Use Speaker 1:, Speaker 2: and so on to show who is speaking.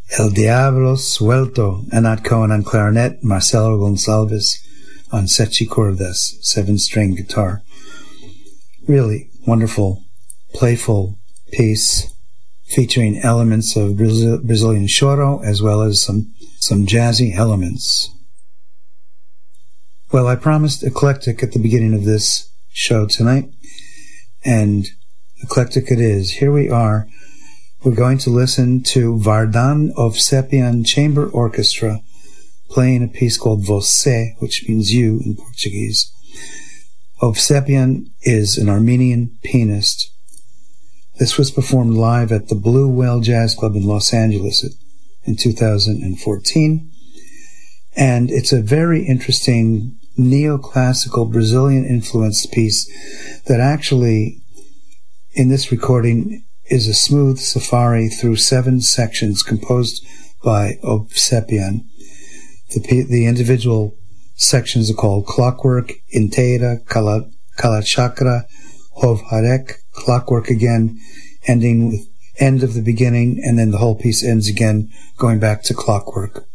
Speaker 1: El Diablo Suelto, Anat Cohen on clarinet, Marcelo Gonçalves on sete cordas, 7-string guitar. Really wonderful, playful piece featuring elements of Brazilian choro as well as some jazzy elements. Well, I promised eclectic at the beginning of this show tonight, and eclectic it is. Here we are. We're going to listen to Vardan Ovsepian Chamber Orchestra playing a piece called Você, which means you in Portuguese. Ovsepian is an Armenian pianist. This was performed live at the Blue Whale Jazz Club in Los Angeles in 2014. And it's a very interesting neoclassical Brazilian-influenced piece that actually, in this recording, is a smooth safari through 7 sections composed by Ovsepian. The individual sections are called Clockwork, Inteira, Kalachakra, Hovharek, Clockwork again, ending with end of the beginning, and then the whole piece ends again, going back to Clockwork.